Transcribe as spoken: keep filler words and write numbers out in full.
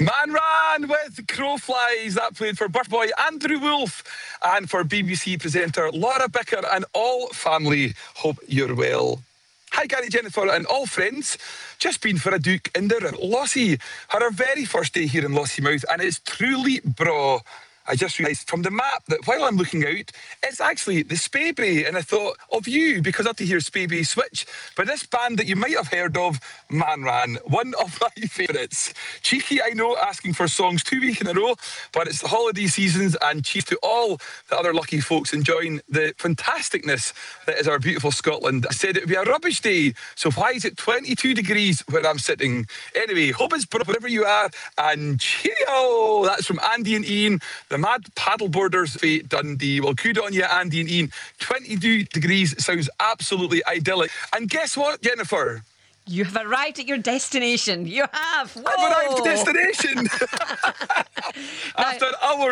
Man Ran with Crow Flies. That played for Birth Boy Andrew Wolfe and for B B C presenter Laura Bicker and all family. Hope you're well. Hi Gary, Jennifer and all friends. Just been for a Duke in the Lossie. Had our very first day here in Lossiemouth and it's truly braw. I just realised from the map that while I'm looking out, it's actually the Speybrae. And I thought of you because I had to hear Speybrae switch. But this band that you might have heard of, Man Ran, one of my favourites. Cheeky, I know, asking for songs two weeks in a row, but it's the holiday seasons and cheers to all the other lucky folks enjoying the fantasticness that is our beautiful Scotland. I said it would be a rubbish day, so why is it twenty-two degrees where I'm sitting? Anyway, hope it's br- wherever you are, and cheerio! That's from Andy and Ian, the mad paddleboarders for Dundee. Well, good on you, Andy and Ian. twenty-two degrees sounds absolutely idyllic. And guess what, Jennifer? You have arrived at your destination. You have. Whoa. I've arrived at destination. After hours